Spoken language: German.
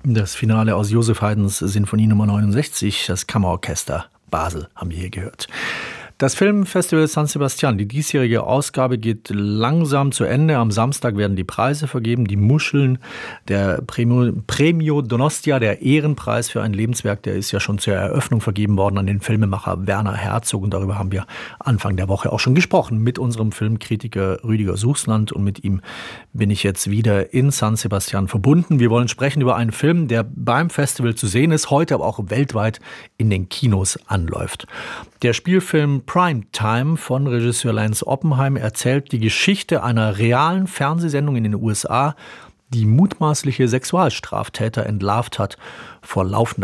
Das Finale aus Joseph Haydns Sinfonie Nummer 69, das Kammerorchester Basel, haben wir hier gehört. Das Filmfestival San Sebastian, die diesjährige Ausgabe geht langsam zu Ende. Am Samstag werden die Preise vergeben, die Muscheln, der Premio Donostia, der Ehrenpreis für ein Lebenswerk, der ist ja schon zur Eröffnung vergeben worden an den Filmemacher Werner Herzog. Und darüber haben wir Anfang der Woche auch schon gesprochen mit unserem Filmkritiker Rüdiger Suchsland. Und mit ihm bin ich jetzt wieder in San Sebastian verbunden. Wir wollen sprechen über einen Film, der beim Festival zu sehen ist, heute aber auch weltweit in den Kinos anläuft. Der Spielfilm Primetime von Regisseur Lance Oppenheim erzählt die Geschichte einer realen Fernsehsendung in den USA, die mutmaßliche Sexualstraftäter entlarvt hat vor laufender